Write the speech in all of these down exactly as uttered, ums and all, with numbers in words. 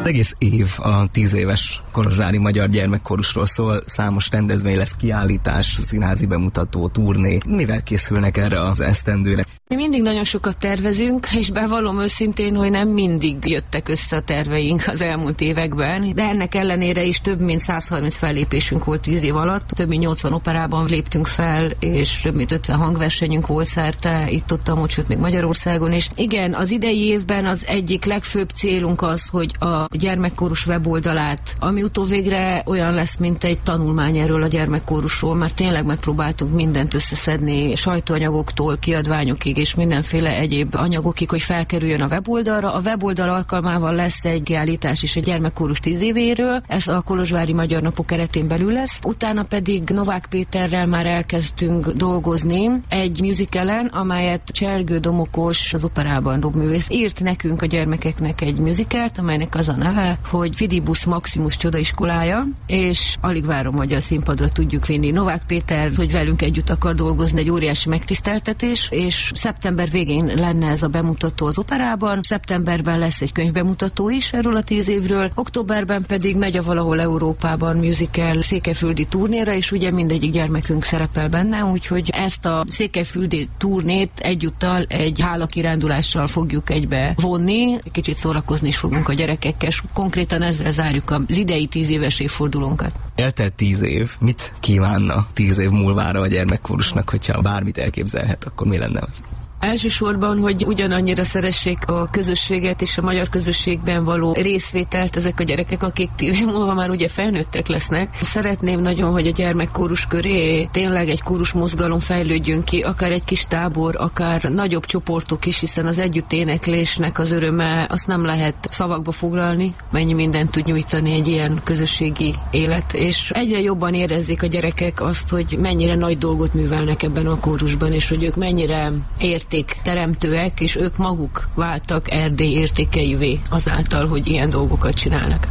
egész év a tíz éves kolozsvári magyar gyermekkórusról szól, számos rendezvény lesz, kiállítás, színházi bemutató, turné. Mivel készülnek erre az esztendőre? Mi mindig nagyon sokat tervezünk, és bevallom őszintén, hogy nem mindig jöttek össze a terveink az elmúlt években, de ennek ellenére is több mint száz harminc fellépésünk volt tíz év alatt, több mint nyolcvan operában léptünk fel, és több mint ötven hangversenyünk volt szerte, itt-ott, amúgy, sőt még Magyarországon is. Igen, az idei évben az egyik legfőbb célunk az, hogy a gyermekkórus weboldalát, ami utóvégre olyan lesz, mint egy tanulmány erről a gyermekkórusról, mert tényleg megpróbáltunk mindent összeszedni, sajtóanyagoktól, kiadványokig, és mindenféle egyéb anyagokig, hogy felkerüljön a weboldalra. A weboldal alkalmával lesz egy kiállítás is a gyermekkórus tíz évéről, ez a Kolozsvári Magyar Napok keretén belül lesz. Utána pedig Novák Péterrel már elkezdtünk dolgozni egy musicalen, amelyet Csergő Domokos, az operában dobművész, írt nekünk a gyermekeknek egy musicalt, amelynek az a neve, hogy Fidibus Maximus csodaiskolája, és alig várom, hogy a színpadra tudjuk vinni Novák Péter, hogy velünk együtt akar dolgozni, egy óriási megtiszteltetés, és szeptember végén lenne ez a bemutató az operában, szeptemberben lesz egy könyvbemutató is erről a tíz évről, októberben pedig megy a Valahol Európában musical székelyföldi turnéra, és ugye mindegyik gyermekünk szerepel benne, úgyhogy ezt a székelyföldi turnét egyúttal egy hálakirándulással fogjuk egybe vonni, kicsit szórakozni is fogunk a gyerekekkel, és konkrétan ezzel zárjuk az idei tíz éves évfordulónkat. Eltelt tíz év, mit kívánna tíz év múlvára a gyermekkórusnak, hogyha bármit elképzelhet, akkor mi lenne az? Elsősorban, hogy ugyanannyira szeressék a közösséget és a magyar közösségben való részvételt ezek a gyerekek, akik tíz év múlva már ugye felnőttek lesznek. Szeretném nagyon, hogy a gyermekkórus köré tényleg egy kórus mozgalom fejlődjön ki, akár egy kis tábor, akár nagyobb csoportok is, hiszen az együtt éneklésnek az öröme, azt nem lehet szavakba foglalni, mennyi mindent tud nyújtani egy ilyen közösségi élet, és egyre jobban érezzék a gyerekek azt, hogy mennyire nagy dolgot művelnek ebben a kórusban, és hogy ők mennyire ért teremtőek, és ők maguk váltak Erdély értékeivé azáltal, hogy ilyen dolgokat csinálnak.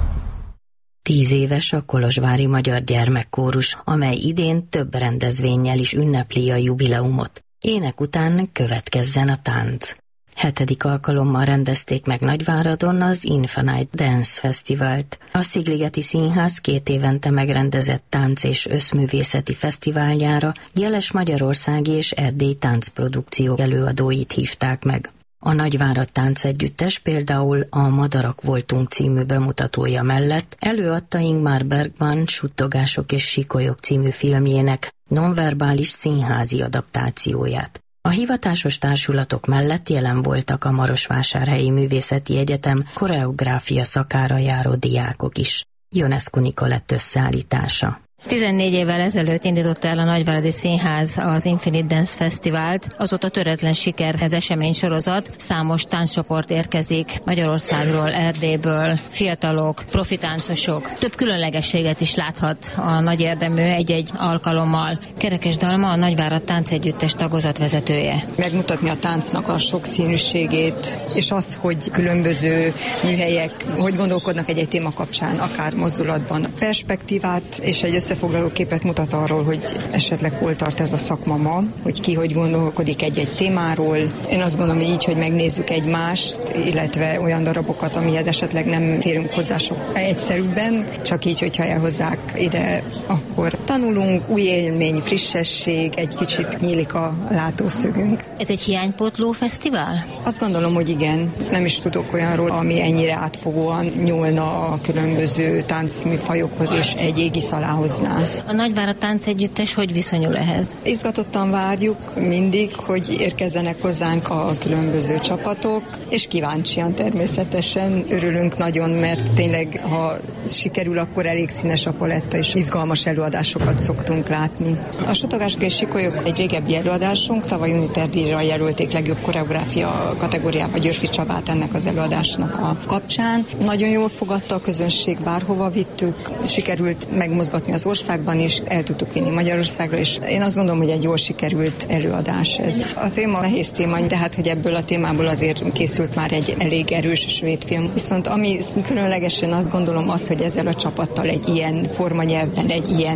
Tíz éves a kolozsvári magyar gyermekkórus, amely idén több rendezvénnyel is ünnepli a jubileumot. Ének után következzen a tánc. Hetedik alkalommal rendezték meg Nagyváradon az Infinite Dance Fesztivált. A Szigligeti Színház két évente megrendezett tánc- és összművészeti fesztiváljára jeles magyarországi és erdélyi táncprodukció előadóit hívták meg. A Nagyvárad Táncegyüttes például a Madarak voltunk című bemutatója mellett előadta Ingmar Bergman Suttogások és sikolyok című filmjének nonverbális színházi adaptációját. A hivatásos társulatok mellett jelen voltak a Marosvásárhelyi Művészeti Egyetem koreográfia szakára járó diákok is. Ionescu Nikolett összeállítása. tizennégy évvel ezelőtt indította el a Nagyváradi Színház az Infinite Dance Fesztivált, azóta töretlen siker az eseménysorozat, számos tánccsoport érkezik Magyarországról, Erdélyből, fiatalok, profitáncosok. Több különlegességet is láthat a nagy érdemű egy-egy alkalommal. Kerekes Dalma, a Nagyvárad Táncegyüttes tagozatvezetője. Megmutatni a táncnak a sokszínűségét, és azt, hogy különböző műhelyek hogy gondolkodnak egy-egy téma kapcsán, akár mozdulatban, perspektívát és egy összefoglaló képet mutat arról, hogy esetleg hol tart ez a szakma ma, hogy ki hogy gondolkodik egy-egy témáról. Én azt gondolom, hogy így, hogy megnézzük egymást, illetve olyan darabokat, amihez esetleg nem férünk hozzá sok egyszerűbben, csak így, hogyha elhozzák ide, akkor tanulunk, új élmény, frissesség, egy kicsit nyílik a látószögünk. Ez egy hiánypótló fesztivál? Azt gondolom, hogy igen. Nem is tudok olyanról, ami ennyire átfogóan nyúlna a különböző táncműfajokhoz és egy égisz alá hozná. A Nagyvárad Táncegyüttes hogy viszonyul ehhez? Izgatottan várjuk mindig, hogy érkezzenek hozzánk a különböző csapatok, és kíváncsian természetesen örülünk nagyon, mert tényleg, ha sikerül, akkor elég színes a paletta, és izgalmas előadásokat szoktunk látni. A Suttogások és sikolyok egy régebbi előadásunk, tavaly Uniter-díjra jelölték legjobb koreográfia kategóriába Györfi Csabát ennek az előadásnak a kapcsán. Nagyon jól fogadta a közönség, bárhova vittük, sikerült megmozgatni az országban is, el tudtuk vinni Magyarországra, és én azt gondolom, hogy egy jól sikerült előadás ez. A téma nehéz téma, de hát, hogy ebből a témából azért készült már egy elég erős svéd film. Viszont ami különlegesen azt gondolom az, hogy ezzel a csapattal egy ilyen formanyelvben, egy ilyen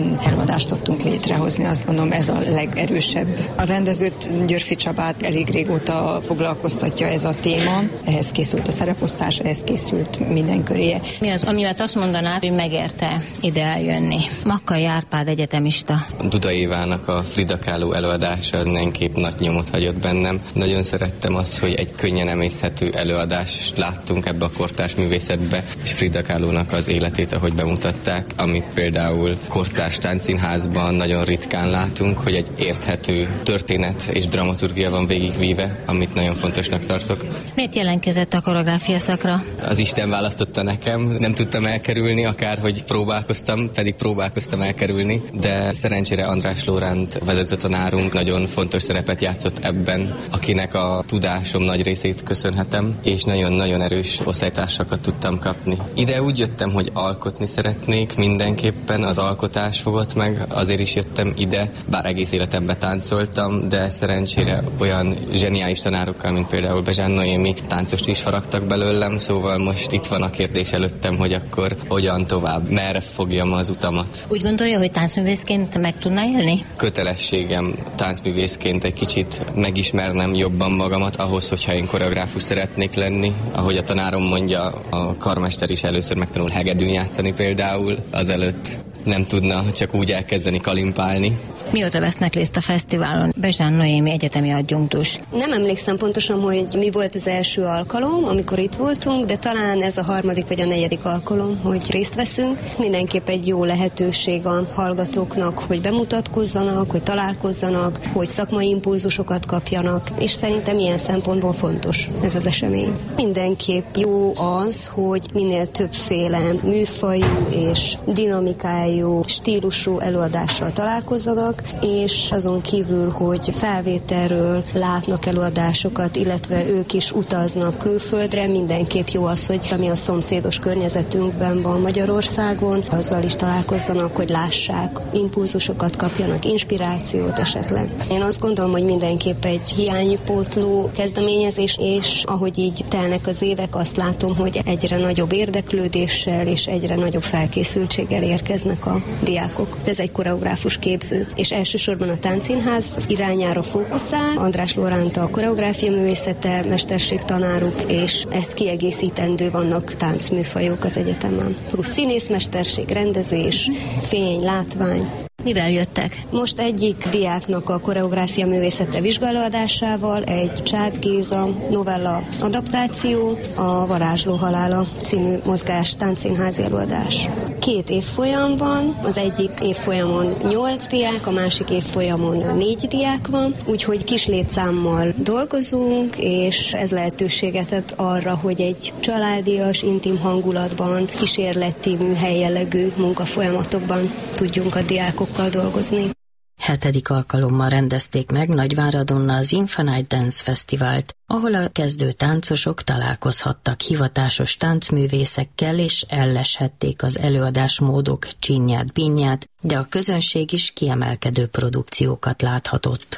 ilyen előadást tudtunk létrehozni. Azt mondom, ez a legerősebb. A rendezőt, Györfi Csabát elég régóta foglalkoztatja ez a téma. Ehhez készült a szereposztás, ehhez készült minden köréje. Mi az, amivel azt mondanád, hogy megérte ide eljönni? Makkai Árpád egyetemista. Duda Évának a Frida Kahlo előadása az mindenképp nagy nyomot hagyott bennem. Nagyon szerettem azt, hogy egy könnyen emészhető előadást láttunk ebbe a kortárs művészetbe, és Frida Kahlónak az életét, ahogy bemutatták, amit például kortárs táncszínházban nagyon ritkán látunk, hogy egy érthető történet és dramaturgia van végigvíve, amit nagyon fontosnak tartok. Miért jelentkezett a koreográfia szakra? Az Isten választotta nekem, nem tudtam elkerülni, akárhogy próbálkoztam, pedig próbálkoztam elkerülni, de szerencsére András Lóránt vezető tanárunk nagyon fontos szerepet játszott ebben, akinek a tudásom nagy részét köszönhetem, és nagyon-nagyon erős osztálytársakat tudtam kapni. Ide úgy jöttem, hogy alkotni szeretnék, mindenképpen az alkotás fogott meg, azért is jöttem ide, bár egész életemben táncoltam, de szerencsére olyan zseniális tanárokkal, mint például Bezsán Noémi táncost is faragtak belőlem, szóval most itt van a kérdés előttem, hogy akkor hogyan tovább, merre fogjam az utamat. Úgy gondolja, hogy táncművészként meg tudna élni? Kötelességem táncművészként egy kicsit megismernem jobban magamat ahhoz, hogyha én koreográfus szeretnék lenni. Ahogy a tanárom mondja, a karmester is először megtanul hegedűn játszani például, azelőtt nem tudna csak úgy elkezdeni kalimpálni. Mióta vesznek részt a fesztiválon? Bezsán Noémi egyetemi adjunktus. Nem emlékszem pontosan, hogy mi volt az első alkalom, amikor itt voltunk, de talán ez a harmadik vagy a negyedik alkalom, hogy részt veszünk. Mindenképp egy jó lehetőség a hallgatóknak, hogy bemutatkozzanak, hogy találkozzanak, hogy szakmai impulzusokat kapjanak, és szerintem ilyen szempontból fontos ez az esemény. Mindenképp jó az, hogy minél többféle műfajú és dinamikájú, stílusú előadással találkozzanak, és azon kívül, hogy felvételről látnak előadásokat, illetve ők is utaznak külföldre, mindenképp jó az, hogy ami a szomszédos környezetünkben van Magyarországon, azzal is találkozzanak, hogy lássák, impulzusokat kapjanak, inspirációt esetleg. Én azt gondolom, hogy mindenképp egy hiánypótló kezdeményezés, és ahogy így telnek az évek, azt látom, hogy egyre nagyobb érdeklődéssel és egyre nagyobb felkészültséggel érkeznek a diákok. Ez egy koreográfus képző, és elsősorban a táncszínház irányára fókuszál. András Lóránt a koreográfia művészete, mesterségtanáruk, és ezt kiegészítendő vannak táncműfajok az egyetemen. Plusz színészmesterség, rendezés, fény, látvány. Mivel jöttek? Most egyik diáknak a koreográfia művészete vizsgálódásával egy Csád Géza novella adaptáció, a Varázsló halála című mozgás táncszínházi előadás. Két évfolyam van, az egyik évfolyamon nyolc diák, a másik évfolyamon négy diák van, úgyhogy kis létszámmal dolgozunk, és ez lehetőséget ad arra, hogy egy családias, intim hangulatban, kísérleti, műhely jellegű munkafolyamatokban tudjunk a diákokkal dolgozni. Hetedik alkalommal rendezték meg Nagyváradon az Infinite Dance Fesztivált, ahol a kezdő táncosok találkozhattak hivatásos táncművészekkel és elleshették az előadásmódok csinyát-binyát, de a közönség is kiemelkedő produkciókat láthatott.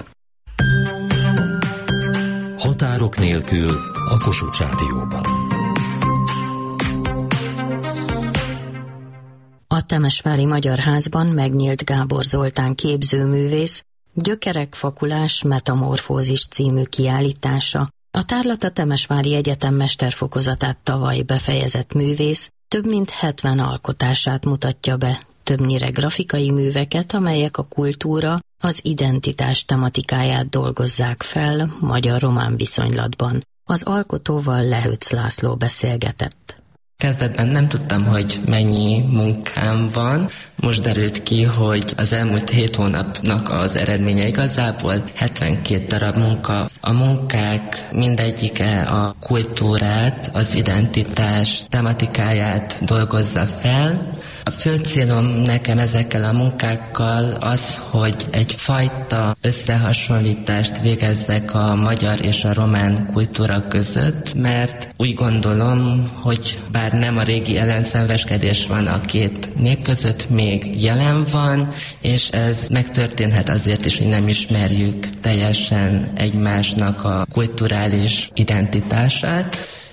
Határok nélkül a Kossuth Rádióban. A Temesvári Magyar Házban megnyílt Gábor Zoltán képzőművész Gyökerek fakulás metamorfózis című kiállítása. A tárlat a Temesvári Egyetem mesterfokozatát tavaly befejezett művész több mint hetven alkotását mutatja be, többnyire grafikai műveket, amelyek a kultúra, az identitás tematikáját dolgozzák fel magyar-román viszonylatban. Az alkotóval Lehőc László beszélgetett. Kezdetben nem tudtam, hogy mennyi munkám van. Most derült ki, hogy az elmúlt hét hónapnak az eredménye igazából hetvenkét darab munka. A munkák mindegyike a kultúrát, az identitás tematikáját dolgozza fel. A fő célom nekem ezekkel a munkákkal az, hogy egyfajta összehasonlítást végezzek a magyar és a román kultúra között, mert úgy gondolom, hogy bár nem a régi ellenszenveskedés van a két nép között, még jelen van, és ez megtörténhet azért is, hogy nem ismerjük teljesen egymásnak a kulturális identitását,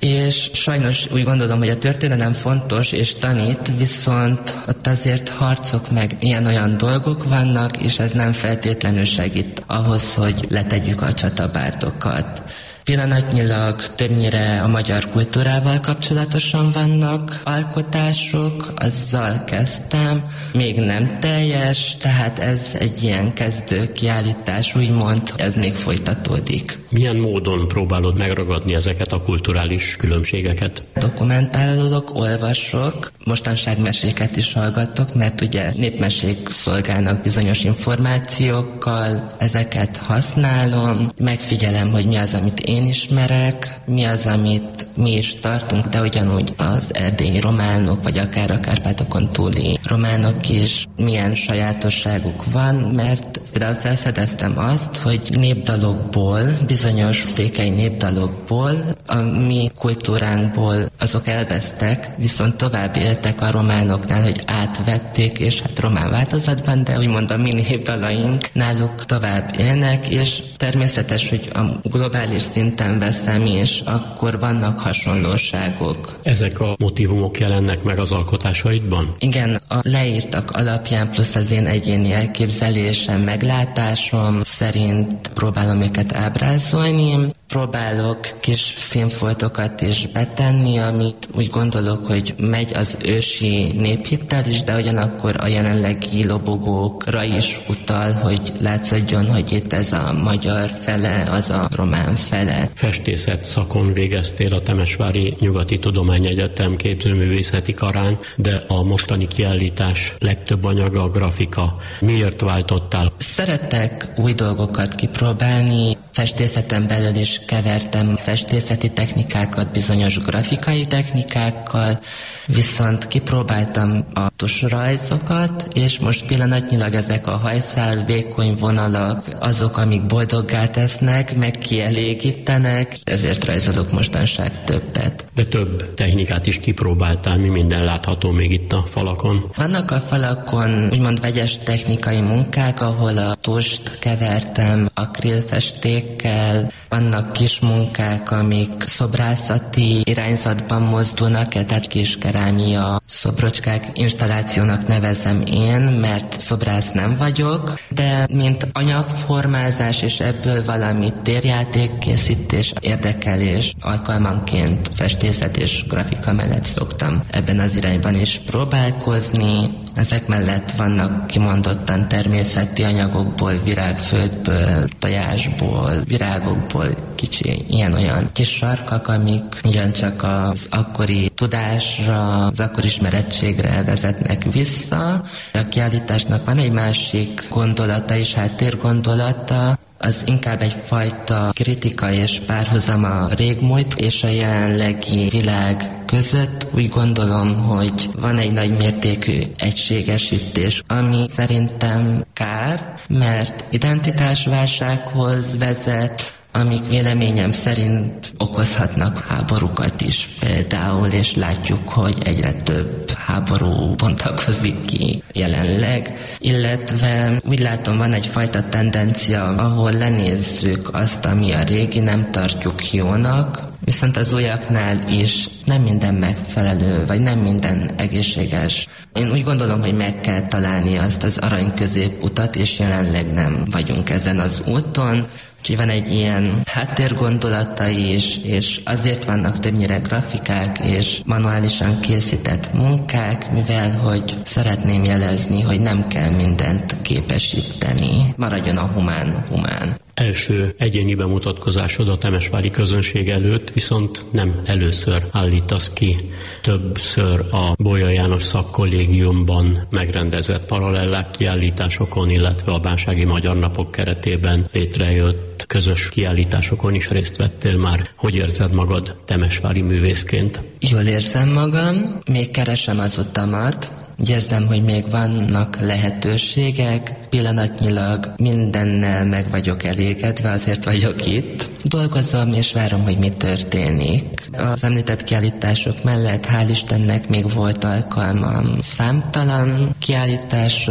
és sajnos úgy gondolom, hogy a történelem fontos és tanít, viszont ott azért harcok meg ilyen-olyan dolgok vannak, és ez nem feltétlenül segít ahhoz, hogy letegyük a csatabárdokat. Pillanatnyilag többnyire a magyar kultúrával kapcsolatosan vannak alkotások, azzal kezdtem, még nem teljes, tehát ez egy ilyen kezdő kiállítás, úgymond, ez még folytatódik. Milyen módon próbálod megragadni ezeket a kulturális különbségeket? Dokumentálok, olvasok, mostanság meséket is hallgatok, mert ugye népmesék szolgálnak bizonyos információkkal, ezeket használom, megfigyelem, hogy mi az, amit én ismerek, mi az, amit mi is tartunk, de ugyanúgy az erdélyi románok, vagy akár a Kárpátokon túli románok is milyen sajátosságuk van, mert például felfedeztem azt, hogy népdalokból, bizonyos székely népdalokból, a mi kultúránkból azok elvesztek, viszont tovább éltek a románoknál, hogy átvették, és hát román változatban, de úgymond a mi népdalaink náluk tovább élnek, és természetes, hogy a globális szinten veszem is, akkor vannak hasonlóságok. Ezek a motívumok jelennek meg az alkotásaidban? Igen, a leírtak alapján plusz az én egyéni elképzelésem, meglátásom szerint próbálom őket ábrázolni. Próbálok kis színfoltokat is betenni, amit úgy gondolok, hogy megy az ősi néphittel is, de ugyanakkor a jelenlegi lobogókra is utal, hogy látszódjon, hogy itt ez a magyar fele, az a román fele. Festészet szakon végeztél a Temesvári Nyugati Tudományegyetem képzőművészeti karán, de a mostani kiállítás legtöbb anyaga a grafika. Miért váltottál? Szeretek új dolgokat kipróbálni, festészeten belül is kevertem festészeti technikákat bizonyos grafikai technikákkal, viszont kipróbáltam a tusrajzokat, és most pillanatnyilag ezek a hajszál, vékony vonalak azok, amik boldoggá tesznek, meg kielégítenek, ezért rajzolok mostanság többet. De több technikát is kipróbáltál, mi minden látható még itt a falakon? Vannak a falakon úgymond vegyes technikai munkák, ahol a tust kevertem akrilfestékkel, vannak kis munkák, amik szobrászati irányzatban mozdulnak, tehát kis kerámia szobrocskák installációnak nevezem én, mert szobrász nem vagyok, de mint anyagformázás és ebből valami térjátékkészítés, érdekelés, alkalmanként festészet és grafika mellett szoktam ebben az irányban is próbálkozni. Ezek mellett vannak kimondottan természeti anyagokból, virágföldből, tojásból, virágokból kicsi ilyen-olyan kis sarkak, amik ugyancsak az akkori tudásra, az akkori ismerettségre vezetnek vissza. A kiállításnak van egy másik gondolata is, háttérgondolata, az inkább egyfajta kritika és párhuzam a régmúlt és a jelenlegi világ között. Úgy gondolom, hogy van egy nagy mértékű egységesítés, ami szerintem kár, mert identitásválsághoz vezet, amik véleményem szerint okozhatnak háborúkat is például, és látjuk, hogy egyre több háború bontakozik ki jelenleg, illetve úgy látom, van egyfajta tendencia, ahol lenézzük azt, ami a régi, nem tartjuk jónak, viszont az újaknál is nem minden megfelelő, vagy nem minden egészséges. Én úgy gondolom, hogy meg kell találni azt az arany középutat, és jelenleg nem vagyunk ezen az úton. Úgyhogy van egy ilyen háttérgondolata is, és azért vannak többnyire grafikák és manuálisan készített munkák, mivel hogy szeretném jelezni, hogy nem kell mindent képesíteni. Maradjon a humán humán. Első egyéni bemutatkozásod a temesvári közönség előtt, viszont nem először állítasz ki. Többször a Bolyai János Szakkollégiumban megrendezett paralellák kiállításokon, illetve a Bánsági Magyar Napok keretében létrejött közös kiállításokon is részt vettél már. Hogy érzed magad temesvári művészként? Jól érzem magam, még keresem az utamat. Úgy érzem, hogy még vannak lehetőségek, pillanatnyilag mindennel meg vagyok elégedve, azért vagyok itt. Dolgozom és várom, hogy mi történik. Az említett kiállítások mellett hál' Istennek még volt alkalmam számtalan kiállításra,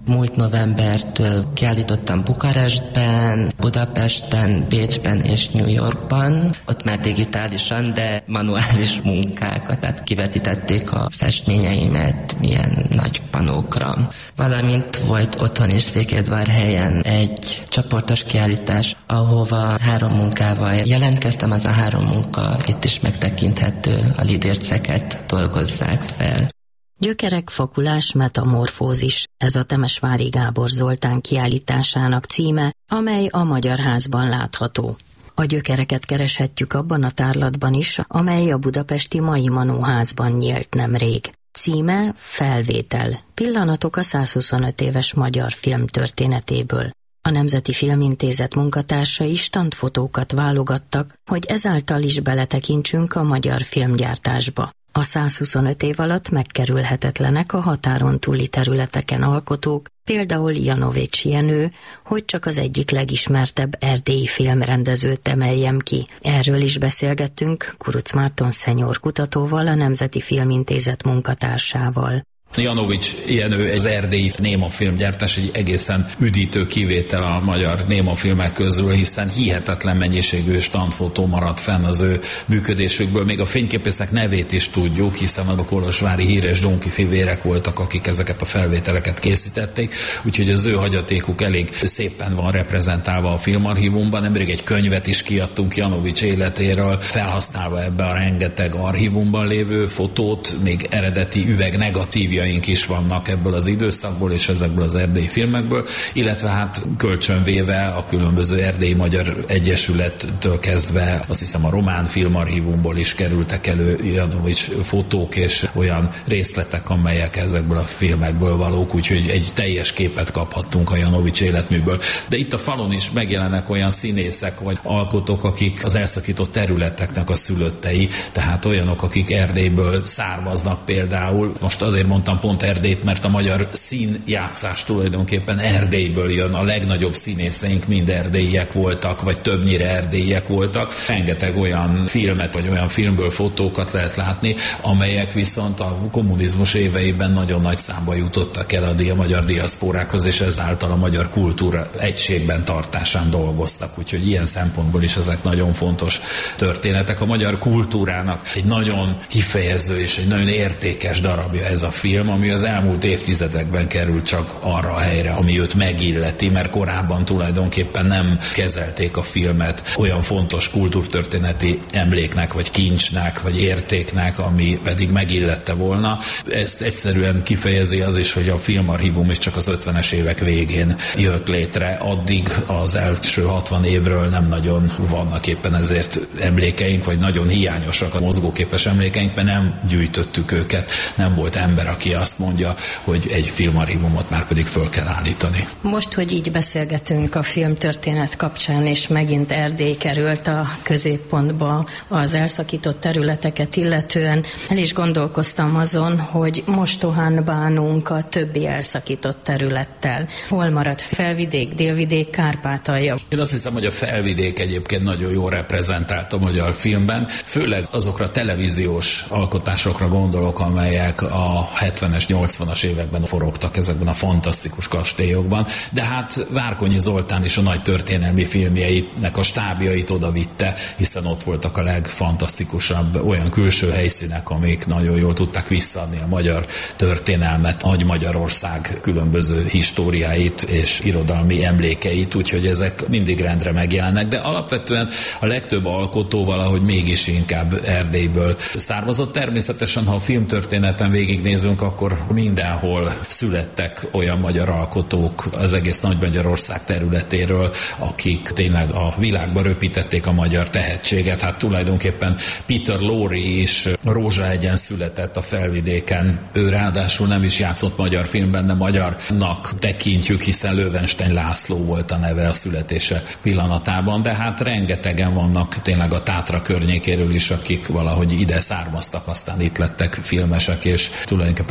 Múlt novembertől kiállítottam Bukarestben, Budapesten, Bécsben és New Yorkban. Ott már digitálisan, de manuális munkákat, tehát kivetítették a festményeimet milyen nagy panókra. Valamint volt otthon is Székelyudvarhelyen egy csoportos kiállítás, ahova három munkával jelentkeztem. Az a három munka itt is megtekinthető, a lidérceket dolgozzák fel. Gyökerek, fakulás, metamorfózis, ez a Temesvári Gábor Zoltán kiállításának címe, amely a Magyar Házban látható. A gyökereket kereshetjük abban a tárlatban is, amely a budapesti Mai Manóházban nyílt nemrég. Címe Felvétel, pillanatok a százhuszonöt éves magyar film történetéből. A Nemzeti Filmintézet munkatársai standfotókat válogattak, hogy ezáltal is beletekintsünk a magyar filmgyártásba. A százhuszonöt év alatt megkerülhetetlenek a határon túli területeken alkotók, például Janovics Jenő, hogy csak az egyik legismertebb erdélyi filmrendezőt emeljem ki. Erről is beszélgettünk Kuruc Márton szenyor kutatóval, a Nemzeti Filmintézet munkatársával. Janovics Jenő, az erdélyi némafilmgyártás egy egészen üdítő kivétel a magyar némafilmek közül, hiszen hihetetlen mennyiségű standfotó maradt fenn az ő működésükből. Még a fényképészek nevét is tudjuk, hiszen a kolozsvári híres Donki fivérek voltak, akik ezeket a felvételeket készítették, úgyhogy az ő hagyatékuk elég szépen van reprezentálva a filmarchívumban. Nemrég egy könyvet is kiadtunk Janovics életéről, felhasználva ebbe a rengeteg archívumban lévő fotót, még eredeti üveg negatívja is vannak ebből az időszakból és ezekből az erdélyi filmekből, illetve hát kölcsönvéve a különböző erdélyi magyar egyesülettől kezdve, azt hiszem a román filmarchívumból is kerültek elő Janovics fotók és olyan részletek, amelyek ezekből a filmekből valók, úgyhogy egy teljes képet kaphattunk a Janovics életműből. De itt a falon is megjelennek olyan színészek vagy alkotók, akik az elszakított területeknek a szülöttei, tehát olyanok, akik Erdélyből származnak például. Most azért mondtam pont Erdélyt, mert a magyar színjátszás tulajdonképpen Erdélyből jön. A legnagyobb színészeink mind erdélyiek voltak, vagy többnyire erdélyiek voltak. Rengeteg olyan filmet, vagy olyan filmből fotókat lehet látni, amelyek viszont a kommunizmus éveiben nagyon nagy számba jutottak el a, di- a magyar diaszpórákhoz, és ezáltal a magyar kultúra egységben tartásán dolgoztak. Úgyhogy ilyen szempontból is ezek nagyon fontos történetek. A magyar kultúrának egy nagyon kifejező és egy nagyon értékes darabja ez a film, ami az elmúlt évtizedekben került csak arra a helyre, ami őt megilleti, mert korábban tulajdonképpen nem kezelték a filmet olyan fontos kultúrtörténeti emléknek, vagy kincsnek, vagy értéknek, ami pedig megillette volna. Ezt egyszerűen kifejezi az is, hogy a filmarchívum is csak az ötvenes évek végén jött létre. Addig az első hatvan évről nem nagyon vannak éppen ezért emlékeink, vagy nagyon hiányosak a mozgóképes emlékeink, mert nem gyűjtöttük őket. Nem volt ember, aki azt mondja, hogy egy filmarchívumot már pedig föl kell állítani. Most, hogy így beszélgetünk a filmtörténet kapcsán, és megint Erdély került a középpontba az elszakított területeket illetően, el is gondolkoztam azon, hogy mostohán bánunk a többi elszakított területtel. Hol maradt Felvidék, Délvidék, Kárpátalja? Én azt hiszem, hogy a Felvidék egyébként nagyon jól reprezentált a magyar filmben, főleg azokra a televíziós alkotásokra gondolok, amelyek a hetvenes, nyolcvanas években forogtak ezekben a fantasztikus kastélyokban, de hát Várkonyi Zoltán is a nagy történelmi filmjeinek a stábjait oda vitte, hiszen ott voltak a legfantasztikusabb olyan külső helyszínek, amik nagyon jól tudták visszaadni a magyar történelmet, Nagy Magyarország különböző históriáit és irodalmi emlékeit, úgyhogy ezek mindig rendre megjelennek, de alapvetően a legtöbb alkotó valahogy mégis inkább Erdélyből származott. Természetesen, ha a filmtörténeten végignézünk, akkor mindenhol születtek olyan magyar alkotók az egész Nagy-Magyarország területéről, akik tényleg a világba röpítették a magyar tehetséget. Hát tulajdonképpen Peter Lorre is Rózsahegyen született a Felvidéken. Ő ráadásul nem is játszott magyar filmben, de magyarnak tekintjük, hiszen Löwenstein László volt a neve a születése pillanatában, de hát rengetegen vannak tényleg a Tátra környékéről is, akik valahogy ide származtak, aztán itt lettek filmesek, és tulajdonképpen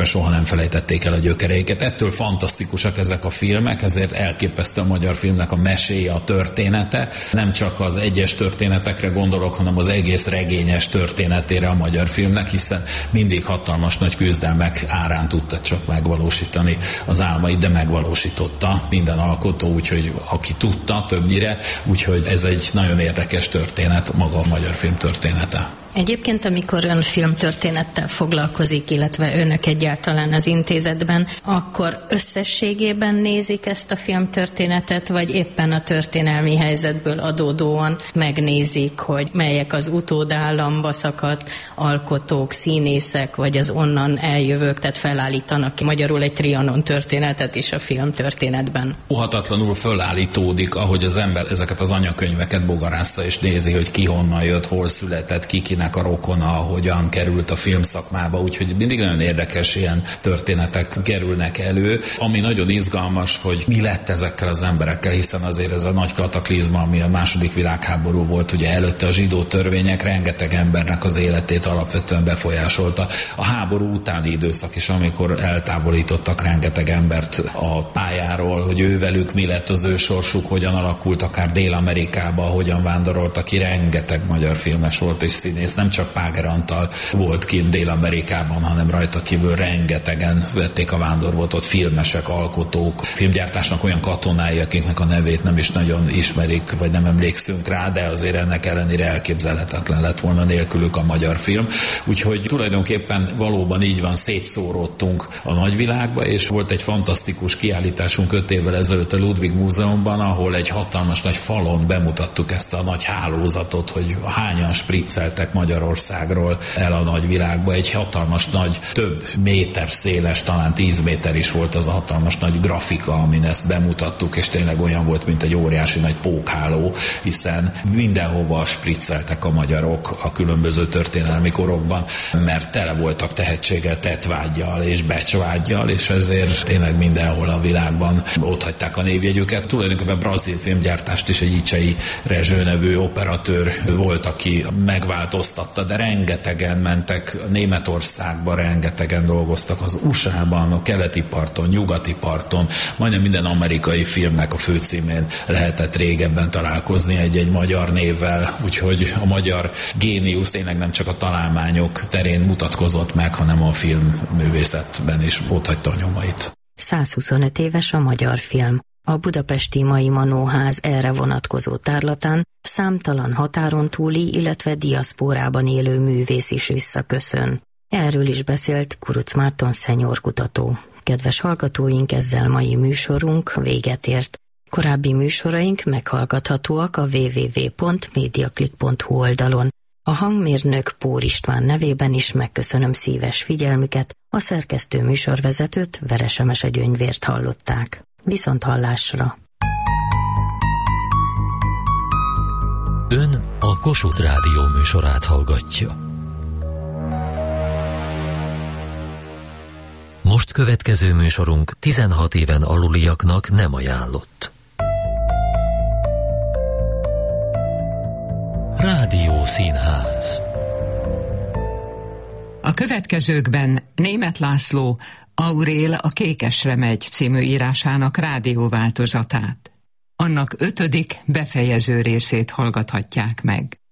tulajdonképpen soha nem felejtették el a gyökereiket. Ettől fantasztikusak ezek a filmek, ezért elképesztő a magyar filmnek a meséje, a története. Nem csak az egyes történetekre gondolok, hanem az egész regényes történetére a magyar filmnek, hiszen mindig hatalmas nagy küzdelmek árán tudta csak megvalósítani az álmait, de megvalósította minden alkotó, úgyhogy aki tudta többnyire, úgyhogy ez egy nagyon érdekes történet, maga a magyar film története. Egyébként, amikor ön filmtörténettel foglalkozik, illetve önök egyáltalán az intézetben, akkor összességében nézik ezt a filmtörténetet, vagy éppen a történelmi helyzetből adódóan megnézik, hogy melyek az utódállamba szakadt alkotók, színészek, vagy az onnan eljövők, tehát felállítanak ki magyarul egy Trianon történetet is a filmtörténetben. Óhatatlanul fölállítódik, ahogy az ember ezeket az anyakönyveket bogarásza és nézi, hogy ki honnan jött, hol született, ki kinek a rokona, hogyan került a filmszakmába, úgyhogy mindig nagyon érdekes ilyen történetek kerülnek elő. Ami nagyon izgalmas, hogy mi lett ezekkel az emberekkel, hiszen azért ez a nagy kataklizma, ami a második világháború volt, ugye előtte a zsidó törvények rengeteg embernek az életét alapvetően befolyásolta. A háború utáni időszak is, amikor eltávolítottak rengeteg embert a pályáról, hogy ővelük mi lett az ő sorsuk, hogyan alakult, akár Dél-Amerikába, hogyan vándoroltak ki, rengeteg magyar filmes volt és színész. Nem csak Páger Antal volt kint Dél-Amerikában, hanem rajta kívül rengetegen vették a vándorvonatot, filmesek, alkotók, filmgyártásnak olyan katonái, akiknek a nevét nem is nagyon ismerik, vagy nem emlékszünk rá, de azért ennek ellenére elképzelhetetlen lett volna nélkülük a magyar film. Úgyhogy tulajdonképpen valóban így van, szétszóródtunk a nagyvilágba, és volt egy fantasztikus kiállításunk öt évvel ezelőtt a Ludwig Múzeumban, ahol egy hatalmas nagy falon bemutattuk ezt a nagy hálózatot, hogy hányan spricceltek Magyarországról el a nagyvilágba. Egy hatalmas nagy, több méter széles, talán tíz méter is volt az a hatalmas nagy grafika, amin ezt bemutattuk, és tényleg olyan volt, mint egy óriási nagy pókháló, hiszen mindenhova spricceltek a magyarok a különböző történelmi korokban, mert tele voltak tehetséggel, tettvággyal és becsvággyal, és ezért tényleg mindenhol a világban otthagyták a névjegyüket. Tulajdonképpen brazil filmgyártást is egy Icsei Rezső nevű operatőr volt, aki megváltoztatta, de rengetegen mentek Németországba, rengetegen dolgoztak az u es á-ban, a keleti parton, nyugati parton, majdnem minden amerikai filmnek a főcímén lehetett régebben találkozni egy-egy magyar névvel, úgyhogy a magyar géniusz tényleg nem csak a találmányok terén mutatkozott meg, hanem a filmművészetben is otthagyta a nyomait. százhuszonöt éves a magyar film. A budapesti Mai Manóház erre vonatkozó tárlatán számtalan határon túli, illetve diaszpórában élő művész is visszaköszön. Erről is beszélt Kuruc Márton senior kutató. Kedves hallgatóink, ezzel mai műsorunk véget ért. Korábbi műsoraink meghallgathatóak a double-u double-u double-u pont mediaclick pont hu oldalon. A hangmérnök Pór István nevében is megköszönöm szíves figyelmüket, a szerkesztő műsorvezetőt, Veresemese Gyöngyvért hallották. Viszont hallásra! Ön a Kossuth Rádió műsorát hallgatja. Most következő műsorunk tizenhat éven aluliaknak nem ajánlott. Rádiószínház. A következőkben Németh László Aurél a Kékesre megy című írásának rádióváltozatát. Annak ötödik befejező részét hallgathatják meg.